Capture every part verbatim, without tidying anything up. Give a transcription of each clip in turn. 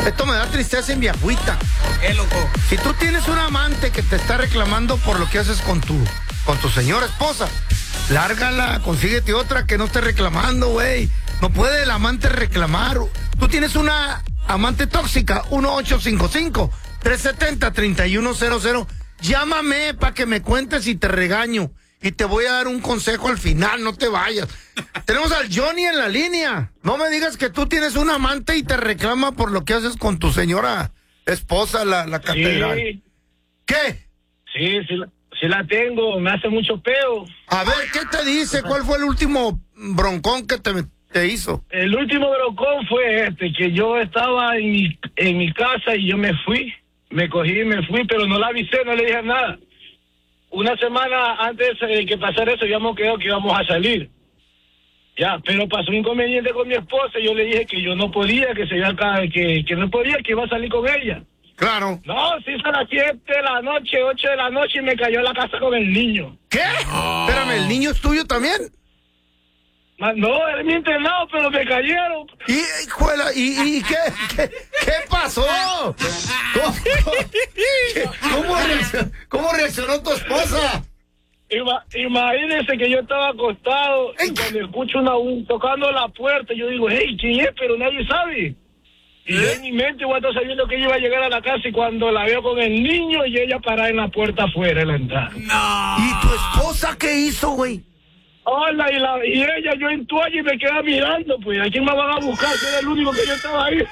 Esto me da tristeza en mi agüita. ¿Qué, loco? Si tú tienes un amante que te está reclamando por lo que haces con tu, con tu señora esposa, lárgala, consíguete otra que no esté reclamando, güey. No puede el amante reclamar. Tú tienes una amante tóxica, uno ocho cinco cinco, tres siete cero, tres uno cero cero. Llámame para que me cuentes y te regaño. Y te voy a dar un consejo al final, no te vayas. Tenemos al Johnny en la línea. No me digas que tú tienes un amante y te reclama por lo que haces con tu señora esposa, la, la catedral. Sí. ¿Qué? Sí, sí, la- sí la tengo, me hace mucho peo. A ver, ¿qué te dice? ¿Cuál fue el último broncón que te, te hizo? El último broncón fue este, que yo estaba en mi, en mi casa y yo me fui, me cogí y me fui, pero no la avisé, no le dije nada. Una semana antes de que pasara eso, habíamos quedado que íbamos a salir. Ya, pero pasó un inconveniente con mi esposa y yo le dije que yo no podía, que se iba acá, que, que no podía, que iba a salir con ella. Claro. No, se hizo a las siete de la noche, ocho de la noche y me cayó a la casa con el niño. ¿Qué? Espérame, ¿el niño es tuyo también? Ma- No, era mi internado, pero me cayeron. ¿Y, hijuela, y, y qué, qué, qué pasó? ¿Cómo, qué- cómo reaccionó, cómo reaccionó tu esposa? Ima- imagínense que yo estaba acostado y Ey. cuando escucho una un tocando la puerta, yo digo, hey, ¿quién es? Pero nadie sabe. Y yo en mi mente voy a estar sabiendo que ella iba a llegar a la casa y cuando la veo con el niño y ella parada en la puerta afuera de la entrada. No. ¿Y tu esposa qué hizo, güey? Hola, y, la, y ella, yo en toalla y me queda mirando, pues, ¿a quién me van a buscar? Si era el único que yo estaba ahí.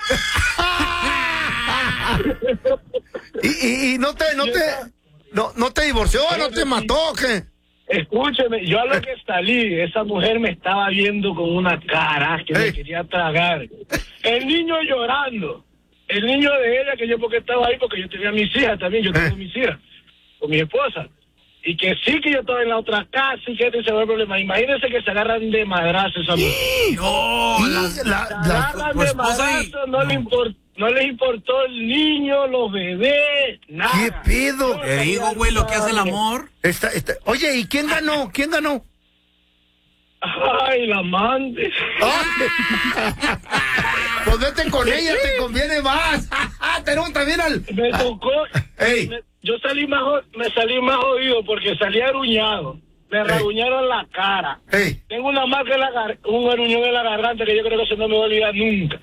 ¿Y, y, y no te, no te, no, no te divorció, no te mató, o qué? Escúcheme, yo a lo que salí, esa mujer me estaba viendo con una cara que Ey. me quería tragar. El niño llorando. El niño de ella, que yo porque estaba ahí, porque yo tenía mis hijas también, yo tengo Eh. mis hijas, con mi esposa. Y que sí que yo estaba en la otra casa y que este se va el problema. Imagínense que se agarran de madrazo esa mujer. No, Y la- la- Se la- agarran tu de esposa y- madrazo, no, le import- no les importó el niño, los bebés, nada. ¿Qué pedo? te digo, güey, lo que hace el amor. Esta, esta, oye, ¿y quién ganó? ¿Quién ganó? Ay, la amante. ¡Ay! Pues vete con ella, te conviene más. Tenemos también al... Me tocó. Ey. me- yo salí más, jo- me salí más jodido porque salí aruñado. Me raruñaron la cara. Ey. Tengo una marca en la gar- un aruñón en la garganta que yo creo que eso no me va a olvidar nunca.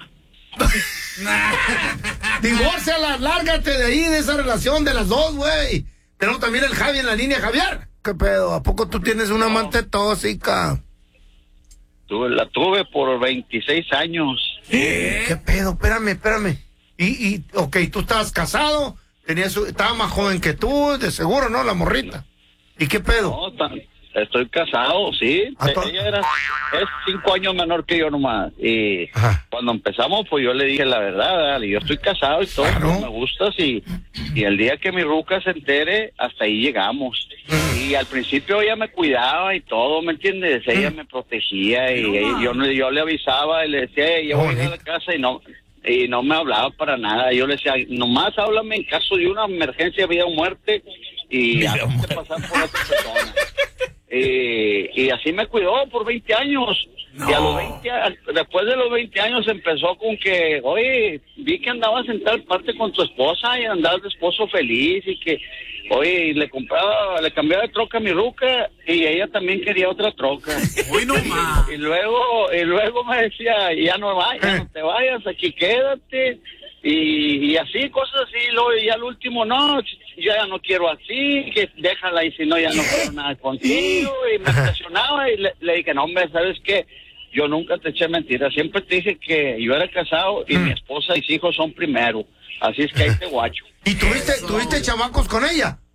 Divórciala, lárgate de ahí, de esa relación de las dos, güey. Tenemos también el Javi en la línea, Javier. ¿Qué pedo? ¿A poco tú tienes una amante tóxica? Tuve, la tuve por veintiséis años. ¿Qué pedo? Espérame, espérame. Y, y, ok, tú estabas casado, tenías, estaba más joven que tú, de seguro, ¿no? La morrita. ¿Y qué pedo? No, ta- estoy casado, sí. ¿A to- Ella era, es cinco años menor que yo nomás. Y Ajá. cuando empezamos, pues yo le dije la verdad, dale, yo estoy casado y todo, Claro. pues, me gustas y, y el día que mi ruca se entere, hasta ahí llegamos. Y al principio ella me cuidaba y todo, ¿me entiendes? Ella me protegía y ella- yo, no- yo le avisaba y le decía, "Hey, yo voy a ir a la casa" y no y no me hablaba para nada. Yo le decía, nomás háblame en caso de una emergencia, vida o muerte, y Vida a o muerte. pasar por otra persona. Eh, y así me cuidó por veinte años. No. Y a los veinte, a- después de los veinte años empezó con que, oye, vi que andabas en tal parte con tu esposa y andabas de esposo feliz y que, oye, y le compraba, le cambiaba de troca a mi ruca y ella también quería otra troca. Hoy no más. Y luego, y luego me decía, ya no vayas, ya no te vayas, aquí quédate. Y, y así, cosas así, luego y al último, no, yo ya no quiero así, que déjala y si no, ya no quiero nada contigo. Y me presionaba y le, le dije, no, hombre, ¿sabes qué? Yo nunca te eché mentiras, siempre te dije que yo era casado y mi esposa y mis hijos son primero. Así es que ahí te guacho. ¿Y tuviste, tuviste chamacos con ella?